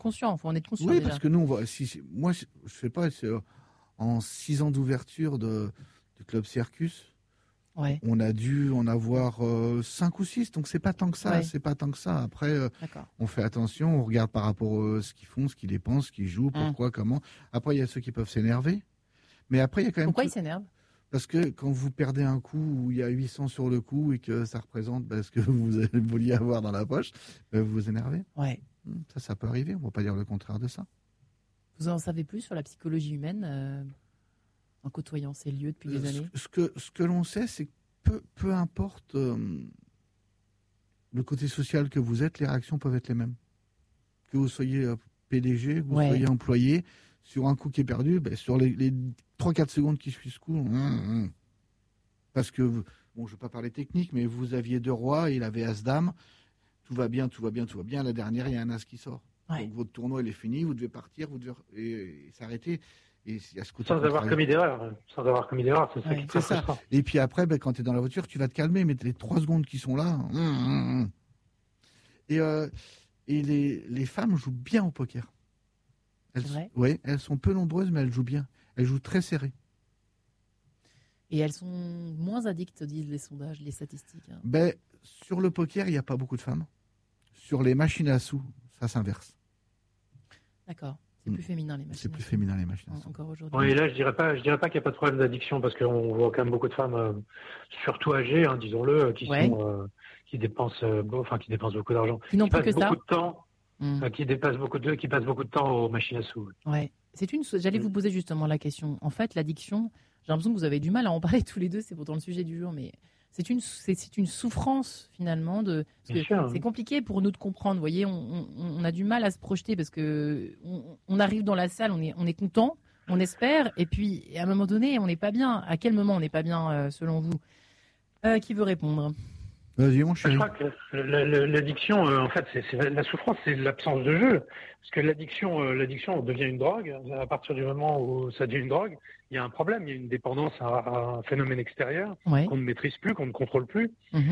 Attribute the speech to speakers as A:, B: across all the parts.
A: conscient. Il faut en être conscient.
B: Oui,
A: déjà.
B: parce que nous, on voit, moi, je sais pas, en 6 ans d'ouverture du Club Circus,
A: Ouais.
B: on a dû en avoir 5 ou 6, donc c'est pas tant que ça.
A: Ouais.
B: C'est pas tant que ça. Après,
A: D'accord.
B: on fait attention, on regarde par rapport à ce qu'ils font, ce qu'ils dépensent, ce qu'ils jouent, pourquoi, comment. Après, il y a ceux qui peuvent s'énerver. Mais après, il y a quand même.
A: Pourquoi ils s'énervent?
B: Parce que quand vous perdez un coup où il y a 800 sur le coup et que ça représente ce que vous vouliez avoir dans la poche, vous vous énervez.
A: Ouais.
B: Ça peut arriver. On ne va pas dire le contraire de ça.
A: Vous en savez plus sur la psychologie humaine en côtoyant ces lieux depuis des années?
B: Ce que l'on sait, c'est que peu importe le côté social que vous êtes, les réactions peuvent être les mêmes. Que vous soyez PDG, que vous soyez employé, sur un coup qui est perdu, sur les 3-4 secondes qui suivent ce coup, parce que, bon, je ne vais pas parler technique, mais vous aviez 2 rois, il avait As-Dame, tout va bien, tout va bien, tout va bien, à la dernière, il y a un As qui sort.
A: Ouais.
B: Donc votre tournoi, il est fini, vous devez partir, vous devez s'arrêter. Et il y a ce côté
C: sans avoir commis d'erreur, c'est ça qui est
B: ça. Et puis après, quand tu es dans la voiture, tu vas te calmer, mais les 3 secondes qui sont là. Et les femmes jouent bien au poker. Elles sont peu nombreuses, mais elles jouent bien. Elles jouent très serré.
A: Et elles sont moins addictes, disent les sondages, les statistiques.
B: Sur le poker, il n'y a pas beaucoup de femmes. Sur les machines à sous, ça s'inverse.
A: D'accord. C'est plus féminin les machines.
B: C'est plus féminin les machines.
A: Encore aujourd'hui.
C: Oui, et là je dirais pas qu'il n'y a pas de problème d'addiction parce qu'on voit quand même beaucoup de femmes, surtout âgées, disons-le, qui dépensent beaucoup d'argent,
A: qui n'ont plus que ça.
C: Beaucoup de temps, qui passent beaucoup de temps aux machines à sous.
A: Ouais. J'allais vous poser justement la question. En fait, l'addiction, j'ai l'impression que vous avez du mal à en parler tous les deux. C'est pourtant le sujet du jour, mais c'est une souffrance finalement c'est compliqué pour nous de comprendre. Vous voyez, on a du mal à se projeter parce que on arrive dans la salle, on est content, on espère, et puis à un moment donné, on n'est pas bien. À quel moment on n'est pas bien selon vous? Qui veut répondre?
B: Vas-y, mon chéri.
C: Je crois que l'addiction, en fait, c'est la souffrance, c'est l'absence de jeu. Parce que l'addiction devient une drogue. À partir du moment où ça devient une drogue, il y a un problème. Il y a une dépendance à un phénomène extérieur qu'on ne maîtrise plus, qu'on ne contrôle plus.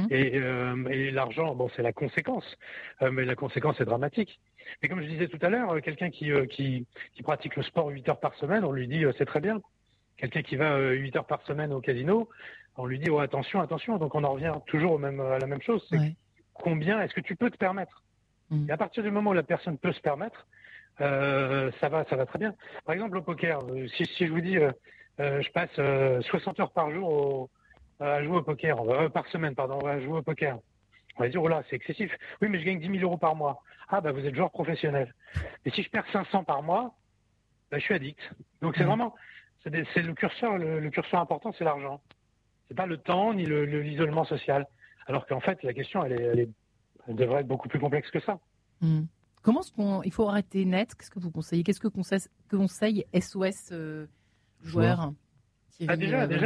C: Et l'argent, c'est la conséquence. Mais la conséquence est dramatique. Mais comme je disais tout à l'heure, quelqu'un qui pratique le sport 8 heures par semaine, on lui dit c'est très bien. Quelqu'un qui va 8 heures par semaine au casino, on lui dit attention. Donc on en revient toujours à la même chose. C'est combien est-ce que tu peux te permettre? Et à partir du moment où la personne peut se permettre, ça va très bien. Par exemple au poker, si je vous dis je passe 60 heures par jour à jouer au poker, par semaine à jouer au poker. On va dire c'est excessif. Oui, mais je gagne 10 000 euros par mois. Vous êtes joueur professionnel. Et si je perds 500 par mois, je suis addict. Donc c'est vraiment c'est le curseur important, c'est l'argent. C'est pas le temps ni l'isolement social. Alors qu'en fait, la question, elle devrait être beaucoup plus complexe que ça.
A: Comment il faut arrêter net? Qu'est-ce que vous conseillez? Qu'est-ce que conseille SOS joueurs?
C: Déjà, de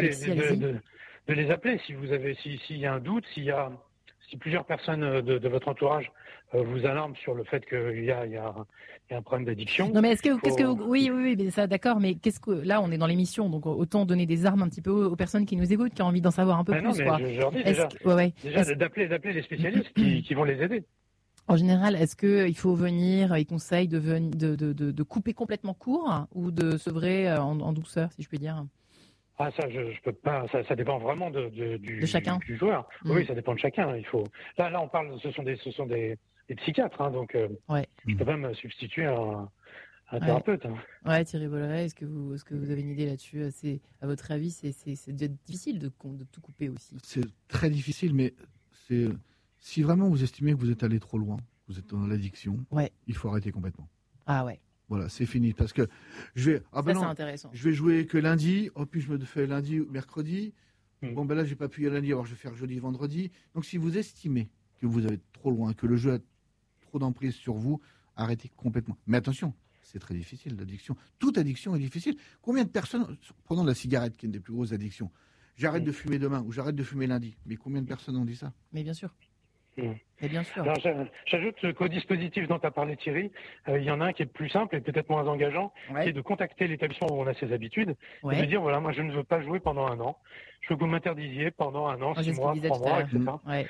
C: les appeler s'il y a un doute, si plusieurs personnes de votre entourage vous alarment sur le fait qu'il y a un problème d'addiction.
A: Non, mais oui, mais ça, d'accord, mais là, on est dans l'émission, donc autant donner des armes un petit peu aux personnes qui nous écoutent, qui ont envie d'en savoir un peu plus.
C: Je leur dis déjà d'appeler les spécialistes qui vont les aider.
A: En général, est-ce qu'il faut venir, ils conseillent de couper complètement court ou de sevrer en douceur, si je puis dire?
C: Ça, je peux pas. Ça dépend vraiment de
A: chacun.
C: Du joueur. Oui, ça dépend de chacun. Il faut. Là, on parle. Ce sont des psychiatres, donc je peux pas me substituer à un thérapeute.
A: Thierry Bolloré, est-ce que vous avez une idée là-dessus? À votre avis, c'est difficile de tout couper aussi.
B: C'est très difficile, mais si vraiment vous estimez que vous êtes allé trop loin, vous êtes dans l'addiction, il faut arrêter complètement.
A: Ah ouais.
B: Voilà, c'est fini parce que c'est intéressant. Je vais jouer que lundi, puis je me fais lundi ou mercredi. Bon là j'ai pas pu y aller lundi, alors je vais faire jeudi, vendredi. Donc si vous estimez que vous allez trop loin, que le jeu a trop d'emprise sur vous, arrêtez complètement. Mais attention, c'est très difficile l'addiction. Toute addiction est difficile. Combien de personnes, prenons la cigarette qui est une des plus grosses addictions, j'arrête de fumer demain ou j'arrête de fumer lundi. Mais combien de personnes ont dit ça?
A: Mais bien sûr. Et bien sûr.
C: Alors, j'ajoute qu'au dispositif dont tu as parlé, Thierry, il y en a un qui est plus simple et peut-être moins engageant, qui est de contacter l'établissement où on a ses habitudes et de dire, voilà, moi, je ne veux pas jouer pendant un an. Je veux que vous m'interdisiez pendant un an, 6 mois, 3 mois, etc.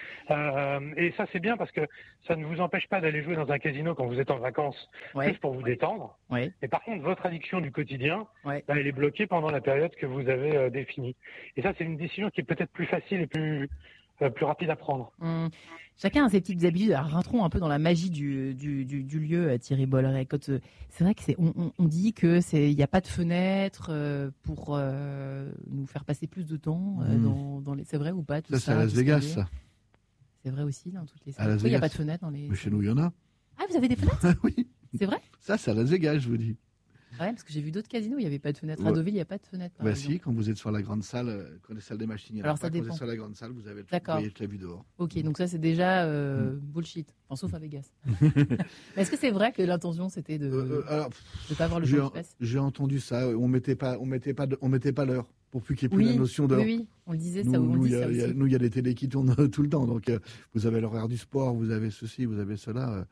C: Et ça, c'est bien parce que ça ne vous empêche pas d'aller jouer dans un casino quand vous êtes en vacances, juste pour vous détendre. Et par contre, votre addiction du quotidien, elle est bloquée pendant la période que vous avez définie. Et ça, c'est une décision qui est peut-être plus facile et plus rapide à prendre.
A: Chacun a ses petites habitudes. Alors, rentrons un peu dans la magie du lieu, Thierry Bolloré. C'est vrai que on dit que il n'y a pas de fenêtre pour nous faire passer plus de temps dans les. C'est vrai ou pas tout ça?
B: C'est à Las Vegas, ça.
A: C'est vrai aussi dans toutes les salles. Il n'y a pas de fenêtre dans les.
B: Mais chez nous, il y en a.
A: Ah, vous avez des fenêtres?
B: Oui.
A: C'est vrai?
B: Ça, c'est à Las Vegas, je vous dis.
A: Ouais, parce que j'ai vu d'autres casinos, il n'y avait pas de fenêtre. À Deauville, il n'y a pas de fenêtre.
B: Bah si, quand vous êtes sur la grande salle, quand les salles des machines,
A: alors ça dépend.
B: Quand vous êtes sur la grande salle, vous avez toute la vue dehors.
A: Ok, donc ça c'est déjà bullshit, enfin, sauf à Vegas. Mais est-ce que c'est vrai que l'intention c'était de pas avoir le champ d'espace?
B: J'ai entendu ça. On mettait pas l'heure pour plus qu'il n'y ait plus la notion d'heure.
A: Oui, on le disait ça. Nous,
B: il y a des télés qui tournent tout le temps, donc vous avez l'horaire du sport, vous avez ceci, vous avez cela.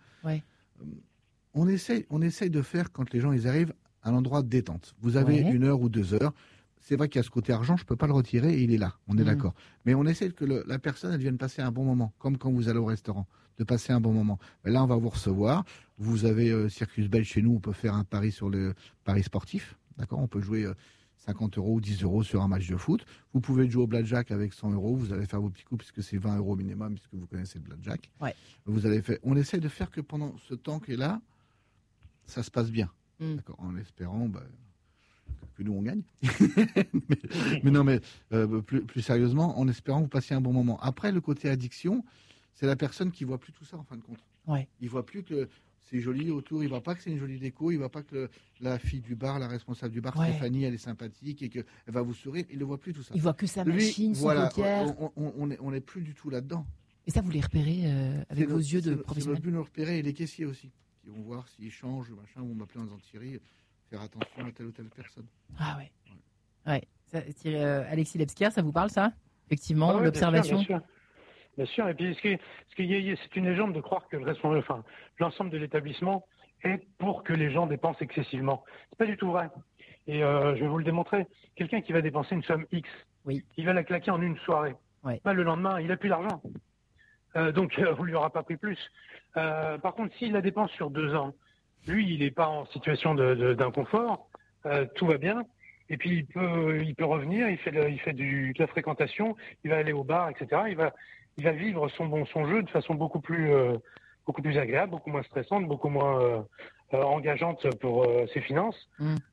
B: On essaye de faire quand les gens ils arrivent un endroit de détente. Vous avez 1 heure ou 2 heures. C'est vrai qu'il y a ce côté argent, je ne peux pas le retirer et il est là. On est d'accord. Mais on essaie que la personne elle vienne passer un bon moment, comme quand vous allez au restaurant, de passer un bon moment. Mais là, on va vous recevoir. Vous avez Circus Belge chez nous, on peut faire un pari sur le pari sportif. D'accord, on peut jouer 50 € ou 10 € sur un match de foot. Vous pouvez jouer au blackjack avec 100 €. Vous allez faire vos petits coups puisque c'est 20 € minimum, puisque vous connaissez le blackjack. On essaie de faire que pendant ce temps qui est là, ça se passe bien. D'accord, en espérant que nous on gagne. mais plus sérieusement, en espérant que vous passiez un bon moment. Après, le côté addiction, c'est la personne qui voit plus tout ça en fin de compte. Il voit plus que c'est joli autour, il voit pas que c'est une jolie déco, il voit pas que la fille du bar, la responsable du bar, Stéphanie, elle est sympathique et qu'elle va vous sourire. Il ne voit plus tout ça.
A: Il voit que sa machine, son poker.
B: On n'est plus du tout là-dedans.
A: Et ça, vous les repérez avec vos yeux de professionnel?
B: C'est plus nous repérer et les caissiers aussi. Ils vont voir s'ils changent, machin, vont m'appeler en disant Thierry, faire attention à telle ou telle personne.
A: Ah ouais. Ça, Alexis Lebsker, ça vous parle ça? Effectivement, l'observation.
C: Bien sûr. Et puis c'est une légende de croire que l'ensemble de l'établissement est pour que les gens dépensent excessivement. C'est pas du tout vrai. Et je vais vous le démontrer. Quelqu'un qui va dépenser une somme X, il va la claquer en une soirée. Pas le lendemain, il n'a plus d'argent. Donc on lui aura pas pris plus. Par contre, s'il la dépense sur 2 ans, lui, il n'est pas en situation d'inconfort, tout va bien, et puis il peut revenir, il fait de la fréquentation, il va aller au bar, etc. Il va vivre son jeu de façon beaucoup plus agréable, beaucoup moins stressante, beaucoup moins engageante pour ses finances,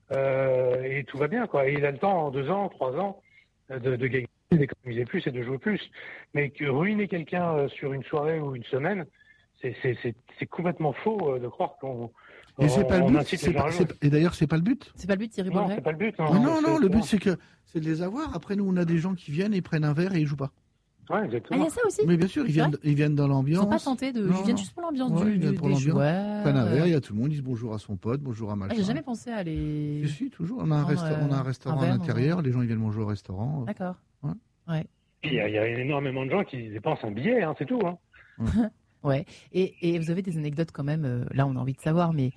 C: et tout va bien, quoi. Et il a le temps en 2 ans, 3 ans de gagner, d'économiser plus et de jouer plus. Mais que ruiner quelqu'un sur une soirée ou une semaine, c'est complètement faux de croire qu'on.
B: Et c'est pas le but. Et d'ailleurs, c'est pas le but.
A: C'est pas le but, Thierry Bolloré.
C: Non, c'est pas le but.
B: Non, le but c'est de les avoir. Après, nous, on a des gens qui viennent, ils prennent un verre et ils jouent pas.
C: Ouais, exactement.
A: Il y a ça aussi.
B: Mais bien sûr, ils viennent dans l'ambiance.
A: Ils sont pas tentés ils viennent juste pour l'ambiance des joueurs.
B: Prennent un verre, il y a tout le monde, ils disent bonjour à son pote, bonjour à machin.
A: J'ai jamais pensé à les.
B: Si, toujours. On a un restaurant à l'intérieur. Les gens ils viennent manger au restaurant.
A: D'accord.
C: Il y a énormément de gens qui dépensent un billet, c'est tout.
A: Et vous avez des anecdotes quand même. Là, on a envie de savoir, mais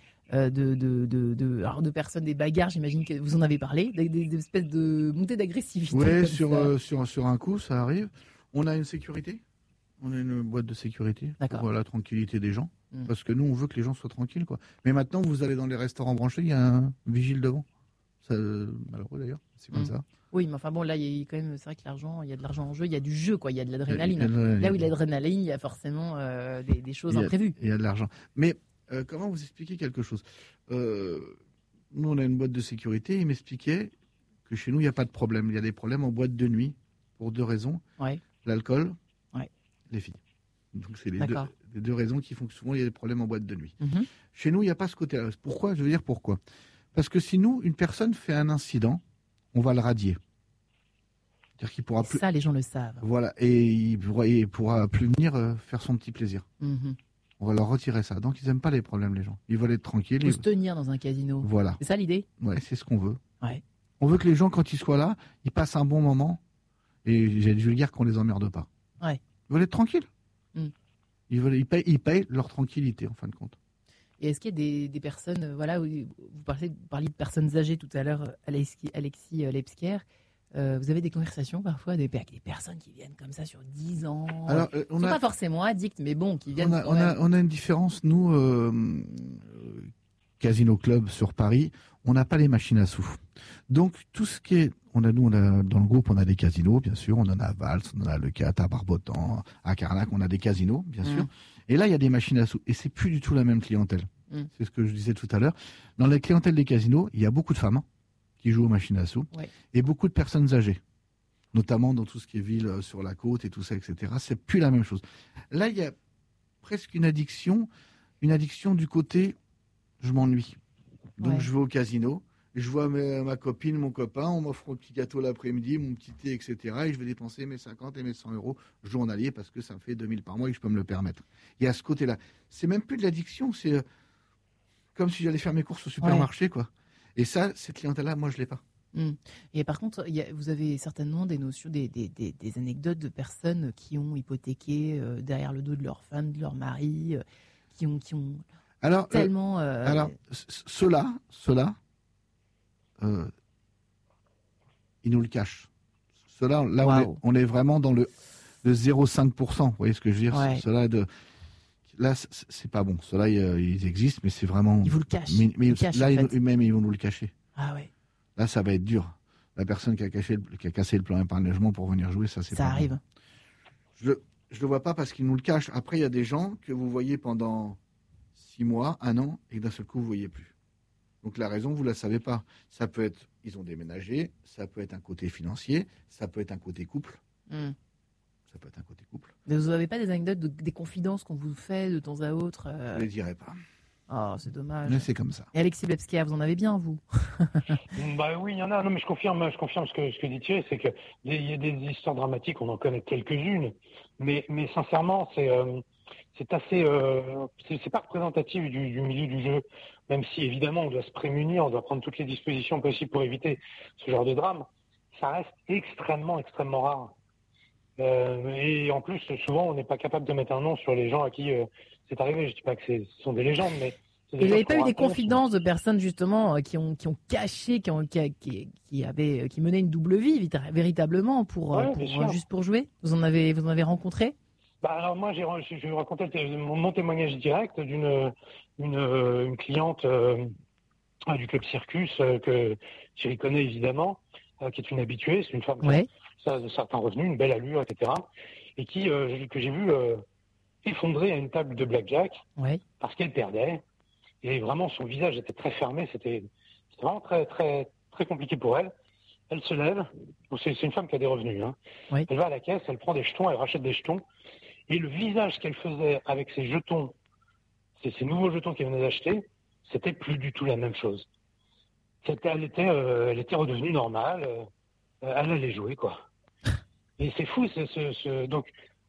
A: de personnes, des bagarres, j'imagine que vous en avez parlé, des espèces de montées d'agressivité.
B: Oui, sur un coup, ça arrive. On a une sécurité. On a une boîte de sécurité pour la tranquillité des gens. Parce que nous, on veut que les gens soient tranquilles, quoi. Mais maintenant, vous allez dans les restaurants branchés, il y a un vigile devant. Malheureux d'ailleurs, c'est comme ça.
A: Oui, mais enfin bon, là, il y a quand même, c'est vrai que l'argent, il y a de l'argent en jeu, il y a du jeu, quoi. Il y a de l'adrénaline. Là où il y a de l'adrénaline, il y a forcément des choses imprévues.
B: Il y a de l'argent. Mais comment vous expliquer quelque chose? Nous, on a une boîte de sécurité. Il m'expliquait que chez nous, il n'y a pas de problème. Il y a des problèmes en boîte de nuit pour 2 raisons. L'alcool, les filles. Donc, c'est les deux raisons qui font que souvent, il y a des problèmes en boîte de nuit. Chez nous, il n'y a pas ce côté-là. Pourquoi? Je veux dire pourquoi. Parce que si nous, une personne fait un incident, on va le radier. C'est-à-dire qu'il pourra plus.
A: Ça, les gens le savent.
B: Voilà. Et il pourra plus venir faire son petit plaisir. On va leur retirer ça. Donc, ils n'aiment pas les problèmes, les gens. Ils veulent être tranquilles.
A: Il faut se tenir dans un casino.
B: Voilà.
A: C'est ça l'idée?
B: Ouais, c'est ce qu'on veut. On veut que les gens, quand ils soient là, ils passent un bon moment. Et j'ai du vulgaire qu'on les emmerde pas. Ils veulent être tranquilles. Ils payent leur tranquillité, en fin de compte.
A: Et est-ce qu'il y a des personnes, vous parliez de personnes âgées tout à l'heure, Alexis Lepsker, vous avez des conversations parfois avec des personnes qui viennent comme ça sur 10 ans, qui ne sont pas forcément addicts, mais bon, qui viennent...
B: On a une différence, nous, Casino Club sur Paris, on n'a pas les machines à sous. Donc, tout ce qui est... dans le groupe, on a des casinos, bien sûr. On en a à Valls, on en a à Leucate, à Barbotan, à Carnac, on a des casinos, bien sûr. Et là, il y a des machines à sous. Et c'est plus du tout la même clientèle. C'est ce que je disais tout à l'heure. Dans la clientèle des casinos, il y a beaucoup de femmes qui jouent aux machines à sous et beaucoup de personnes âgées, notamment dans tout ce qui est ville sur la côte et tout ça, etc. C'est plus la même chose. Là, il y a presque une addiction du côté je m'ennuie. Donc, je vais au casino. Je vois ma copine, mon copain, on m'offre un petit gâteau l'après-midi, mon petit thé, etc. Et je vais dépenser mes 50 et mes 100 euros journaliers parce que ça me fait 2000 par mois et que je peux me le permettre. Il y a ce côté-là. C'est même plus de l'addiction, c'est comme si j'allais faire mes courses au supermarché, quoi. Et ça, cette clientèle-là, moi, je ne l'ai pas.
A: Et par contre, vous avez certainement des notions, des anecdotes de personnes qui ont hypothéqué derrière le dos de leur femme, de leur mari, qui ont tellement...
B: Alors, ceux-là, ils nous le cachent. Ceux-là, là, on est vraiment dans le 0,5%. Vous voyez ce que je veux dire? Ceux-là, là, c'est pas bon. Ceux-là, ils existent, mais c'est vraiment...
A: Ils vous le cachent.
B: Mais là, même, ils vont nous le cacher.
A: Ah ouais.
B: Là, ça va être dur. La personne qui a cassé le plan épargne-logement pour venir jouer, ça, c'est pas
A: arrive.
B: Bon. Je le vois pas parce qu'ils nous le cachent. Après, il y a des gens que vous voyez pendant 6 mois, 1 an, et d'un seul coup, vous voyez plus. Donc la raison, vous ne la savez pas. Ça peut être, ils ont déménagé, ça peut être un côté financier, ça peut être un côté couple. Ça peut être un côté couple.
A: Mais vous n'avez pas des anecdotes, des confidences qu'on vous fait de temps à autre
B: Je ne les dirai pas.
A: Oh, c'est dommage.
B: Mais c'est comme ça.
A: Et Alexis Lepsker, vous en avez bien, vous?
C: Oui, il y en a. Non, mais je confirme ce que dit Thierry, c'est qu'il y a des histoires dramatiques, on en connaît quelques-unes. Mais sincèrement, c'est assez... c'est pas représentatif du milieu du jeu. Même si, évidemment, on doit se prémunir, on doit prendre toutes les dispositions possibles pour éviter ce genre de drame, ça reste extrêmement, extrêmement rare. Et en plus, souvent, on n'est pas capable de mettre un nom sur les gens à qui c'est arrivé. Je ne dis pas que ce sont des légendes, mais...
A: Et vous n'avez pas eu des confidences de personnes, justement, qui ont caché, qui menaient une double vie, véritablement, juste pour jouer? Vous en avez rencontré?
C: Alors moi, je vais raconter mon témoignage direct d'une cliente du Club Circus que Thierry connaît évidemment, qui est une habituée, c'est une femme qui a de certains revenus, une belle allure, etc. Et que j'ai vu effondrer à une table de blackjack parce qu'elle perdait. Et vraiment, son visage était très fermé, c'était vraiment très, très, très compliqué pour elle. Elle se lève, c'est une femme qui a des revenus, Elle va à la caisse, elle prend des jetons, elle rachète des jetons. Et le visage qu'elle faisait avec ces jetons, ces nouveaux jetons qu'elle venait d'acheter, c'était plus du tout la même chose. Elle était redevenue normale, elle allait jouer, quoi. Et c'est fou, donc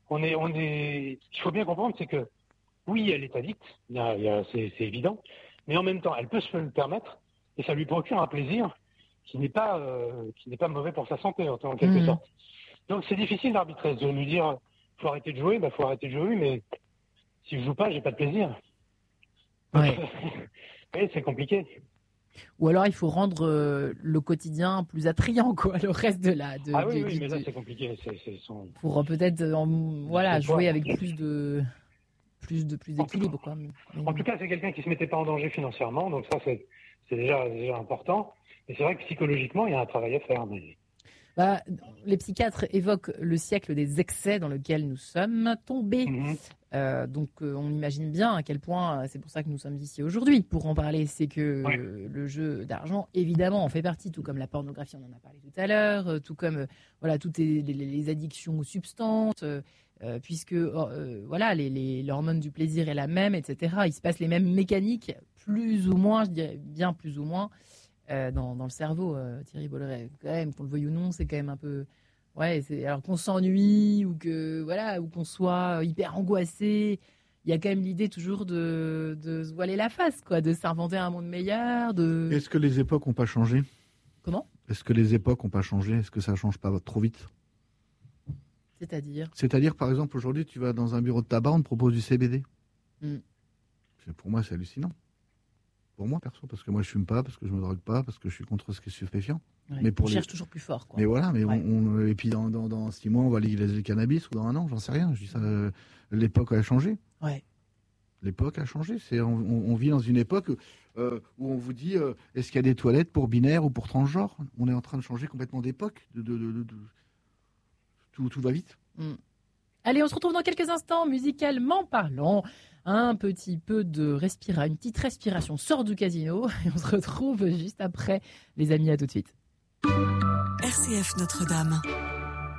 C: il faut bien comprendre, c'est que oui, elle est addicte, c'est évident, mais en même temps, elle peut se le permettre, et ça lui procure un plaisir qui n'est pas mauvais pour sa santé, en quelque sorte. Donc c'est difficile d'arbitrer, de lui dire... faut arrêter de jouer, faut arrêter de jouer, mais si je joue pas, j'ai pas de plaisir. Oui, c'est compliqué.
A: Ou alors il faut rendre le quotidien plus attrayant, quoi, le reste de la.
C: Oui, mais là c'est compliqué.
A: Pour peut-être jouer avec plus d'équilibre, quoi.
C: En tout cas, c'est quelqu'un qui se mettait pas en danger financièrement, donc ça c'est déjà important. Et c'est vrai que psychologiquement, il y a un travail à faire. Mais...
A: les psychiatres évoquent le siècle des excès dans lequel nous sommes tombés. Donc on imagine bien à quel point, c'est pour ça que nous sommes ici aujourd'hui, pour en parler. C'est que le jeu d'argent, évidemment, en fait partie, tout comme la pornographie, on en a parlé tout à l'heure, tout comme toutes les addictions aux substances, puisque l'hormone du plaisir est la même, etc. Il se passe les mêmes mécaniques, plus ou moins, je dirais bien plus ou moins, dans le cerveau. Thierry Bolloré, quand même, qu'on le veuille ou non, c'est quand même un peu... alors qu'on s'ennuie ou qu'on soit hyper angoissé, il y a quand même l'idée toujours de se voiler la face, quoi, de s'inventer un monde meilleur.
B: Est-ce que les époques n'ont pas changé ?
A: Comment ?
B: Est-ce que les époques n'ont pas changé ? Est-ce que ça ne change pas trop vite ? C'est-à-dire, par exemple, aujourd'hui, tu vas dans un bureau de tabac, on te propose du CBD. Pour moi, c'est hallucinant. Pour moi, perso, parce que moi, je fume pas, parce que je me drogue pas, parce que je suis contre ce qui est stupéfiant.
A: Ouais, mais on cherche toujours plus fort, quoi.
B: Mais voilà, mais et puis dans 6 mois, on va légaliser le cannabis, ou dans 1 an, j'en sais rien. Je dis ça, l'époque a changé.
A: Ouais.
B: L'époque a changé. On vit dans une époque où on vous dit est-ce qu'il y a des toilettes pour binaires ou pour transgenres ? On est en train de changer complètement d'époque. Tout va vite.
A: Allez, on se retrouve dans quelques instants, musicalement parlant. Un petit peu de une petite respiration sort du casino et on se retrouve juste après. Les amis, à tout de suite.
D: RCF Notre-Dame.